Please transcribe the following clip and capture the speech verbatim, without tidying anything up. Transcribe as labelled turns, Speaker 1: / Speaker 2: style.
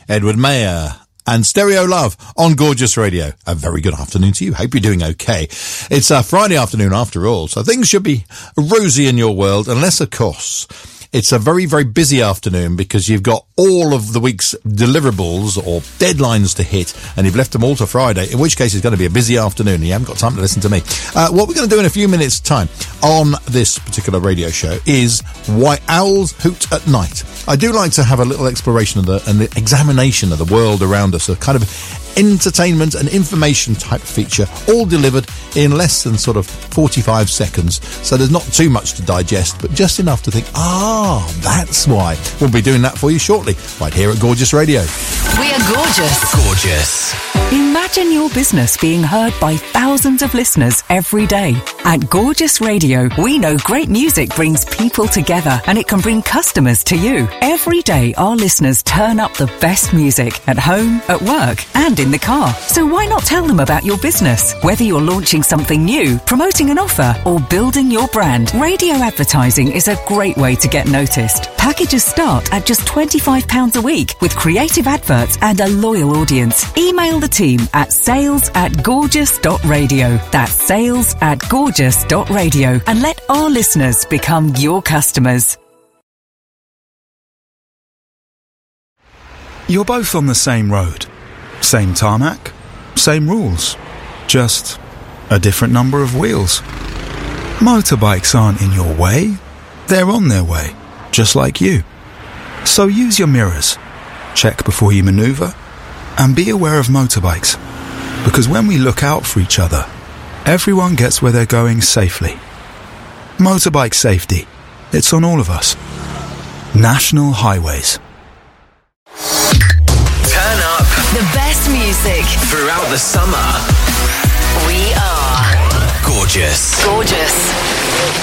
Speaker 1: Edward Mayer and Stereo Love on Gorgeous Radio. A very good afternoon to you. Hope you're doing okay. It's a Friday afternoon after all, so things should be rosy in your world, unless, of course, it's a very, very busy afternoon because you've got all of the week's deliverables or deadlines to hit and you've left them all to Friday, in which case it's going to be a busy afternoon and you haven't got time to listen to me. Uh, what we're going to do in a few minutes' time on this particular radio show is Why Owls Hoot at Night. I do like to have a little exploration of the, and the examination of the world around us, a kind of entertainment and information type feature, all delivered in less than sort of forty-five seconds. So there's not too much to digest, but just enough to think, ah, that's why. We'll be doing that for you shortly, right here at Gorgeous Radio.
Speaker 2: We are gorgeous.
Speaker 3: Gorgeous.
Speaker 4: Imagine your business being heard by thousands of listeners every day. At Gorgeous Radio, we know great music brings people together and it can bring customers to you. Every day, our listeners turn up the best music at home, at work, and in the car. So why not tell them about your business? Whether you're launching something new, promoting an offer, or building your brand, radio advertising is a great way to get noticed. Packages start at just twenty-five pounds a week with creative adverts and a loyal audience. Email the team at sales at gorgeous dot radio. That's sales at gorgeous dot radio and let our listeners become your customers.
Speaker 5: You're both on the same road, same tarmac, same rules, just a different number of wheels. Motorbikes aren't in your way, they're on their way, just like you. So use your mirrors, check before you manoeuvre, and be aware of motorbikes, because when we look out for each other, everyone gets where they're going safely. Motorbike safety, it's on all of us. National Highways.
Speaker 3: Turn up
Speaker 2: The best music.
Speaker 3: throughout the summer.
Speaker 2: We are
Speaker 3: Gorgeous.
Speaker 2: gorgeous.